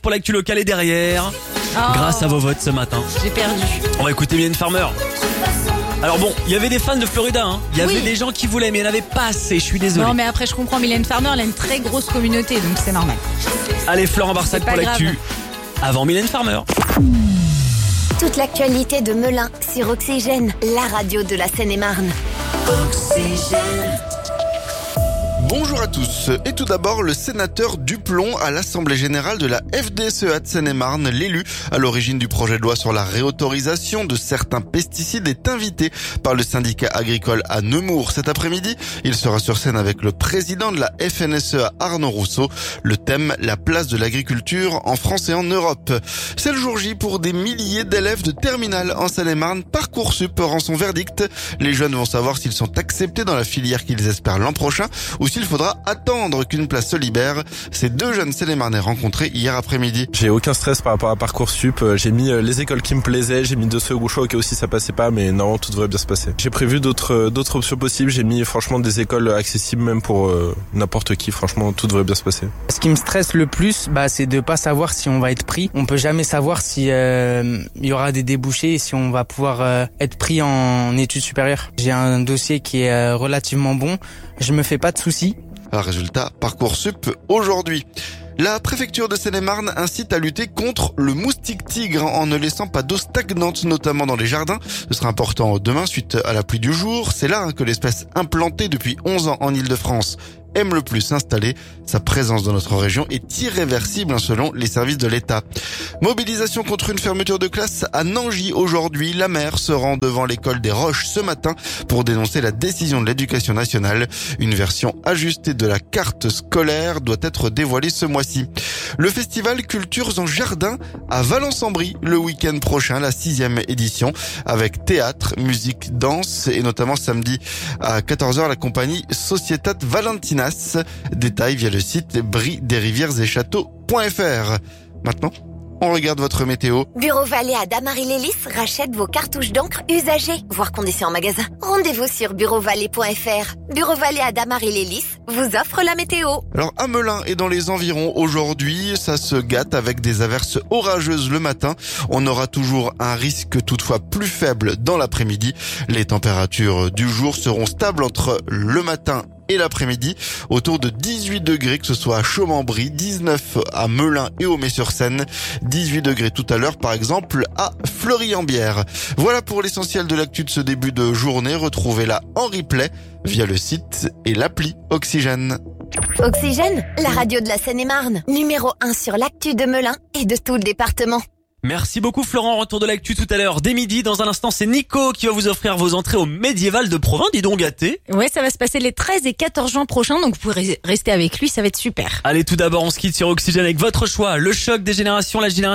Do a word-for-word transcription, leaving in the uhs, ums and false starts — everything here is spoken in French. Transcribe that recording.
Pour l'actu locale est derrière, Oh, grâce à vos votes ce matin. j'ai perdu. On va écouter Mylène Farmer. Alors bon, il y avait des fans de Florida, hein. Il y avait Oui. des gens qui voulaient, mais il n'y en avait pas assez, je suis désolé. Non mais après je comprends, Mylène Farmer elle a une très grosse communauté donc c'est normal. Allez, Florent Barsac C'est pas pour l'actu. grave. Avant Mylène Farmer. Toute l'actualité de Melun sur Oxygène, la radio de la Seine-et-Marne. Bonjour à tous. Et tout d'abord, le sénateur Duplon à l'Assemblée Générale de la F D S E A de Seine-et-Marne, l'élu à l'origine du projet de loi sur la réautorisation de certains pesticides, est invité par le syndicat agricole à Nemours. Cet après-midi, il sera sur scène avec le président de la F N S E A, Arnaud Rousseau. Le thème, la place de l'agriculture en France et en Europe. C'est le jour J pour des milliers d'élèves de terminale en Seine-et-Marne. Parcoursup rend son verdict. Les jeunes vont savoir s'ils sont acceptés dans la filière qu'ils espèrent l'an prochain ou s'il faudra attendre qu'une place se libère. Ces deux jeunes Seine-et-Marnais rencontrés hier après-midi. J'ai aucun stress par rapport à Parcoursup. J'ai mis les écoles qui me plaisaient, j'ai mis deux second choix au cas où si ça passait pas, mais normalement tout devrait bien se passer. J'ai prévu d'autres d'autres options possibles. J'ai mis franchement des écoles accessibles même pour euh, n'importe qui. Franchement, tout devrait bien se passer. Ce qui me stresse le plus, bah, c'est de pas savoir si on va être pris. On peut jamais savoir si euh, il y aura des débouchés et si on va pouvoir euh, être pris en études supérieures. J'ai un dossier qui est euh, relativement bon. Je me fais pas de soucis. Résultat, Parcoursup aujourd'hui. La préfecture de Seine-et-Marne incite à lutter contre le moustique tigre en ne laissant pas d'eau stagnante, notamment dans les jardins. Ce sera important demain suite à la pluie du jour. C'est là que l'espèce implantée depuis onze ans en Île-de-France aime le plus s'installer. Sa présence dans notre région est irréversible selon les services de l'État. Mobilisation contre une fermeture de classe à Nangy aujourd'hui. La maire se rend devant l'école des Roches ce matin pour dénoncer la décision de l'Éducation nationale. Une version ajustée de la carte scolaire doit être dévoilée ce mois-ci. Le festival Cultures en Jardin à Valence-en-Brie le week-end prochain, la sixième édition, avec théâtre, musique, danse et notamment samedi à quatorze heures la compagnie Societat Valentinas. Détails via le site brie des rivières et châteaux point f r. Maintenant, on regarde votre météo. Bureau Vallée à Damary-les-Lys rachète vos cartouches d'encre usagées. Voir conditions en magasin. Rendez-vous sur bureau vallée point f r. Bureau Vallée à Damary-les-Lys vous offre la météo. Alors à Melun et dans les environs aujourd'hui, ça se gâte avec des averses orageuses le matin. On aura toujours un risque toutefois plus faible dans l'après-midi. Les températures du jour seront stables entre le matin et l'après-midi, autour de dix-huit degrés, que ce soit à Chaumes-en-Brie, dix-neuf à Melun et Aumais-sur-Seine, dix-huit degrés tout à l'heure par exemple à Fleury-en-Bière. Voilà pour l'essentiel de l'actu de ce début de journée. Retrouvez-la en replay via le site et l'appli Oxygène. Oxygène, la radio de la Seine-et-Marne. Numéro un sur l'actu de Melun et de tout le département. Merci beaucoup Florent, retour de l'actu tout à l'heure dès midi. Dans un instant, c'est Nico qui va vous offrir vos entrées au Médiéval de Provins. Dis donc gâté. Ouais, ça va se passer les treize et quatorze juin prochains donc vous pourrez rester avec lui, ça va être super. Allez, tout d'abord, on se quitte sur Oxygène avec votre choix. Le choc des générations, la génération